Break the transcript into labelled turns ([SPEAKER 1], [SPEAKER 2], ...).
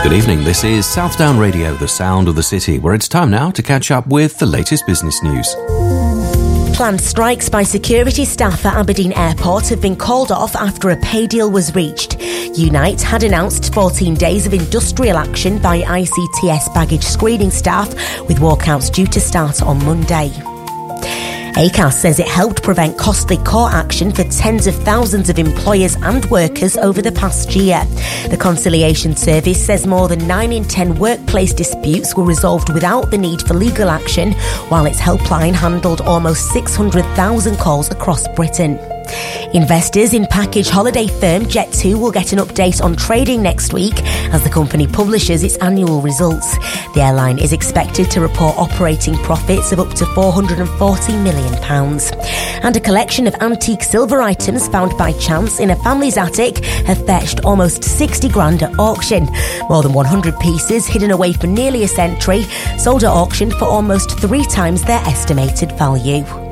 [SPEAKER 1] Good evening, this is Southdown Radio, the sound of the city, where it's time now to catch up with the latest business news.
[SPEAKER 2] Planned strikes by security staff at Aberdeen Airport have been called off after a pay deal was reached. Unite had announced 14 days of industrial action by ICTS baggage screening staff, with walkouts due to start on Monday. ACAS says it helped prevent costly court action for tens of thousands of employers and workers over the past year. The Conciliation Service says more than 9 in 10 workplace disputes were resolved without the need for legal action, while its helpline handled almost 600,000 calls across Britain. Investors in package holiday firm Jet2 will get an update on trading next week as the company publishes its annual results. The airline is expected to report operating profits of up to £440 million. And a collection of antique silver items found by chance in a family's attic have fetched almost 60 grand at auction. More than 100 pieces hidden away for nearly a century sold at auction for almost 3 times their estimated value.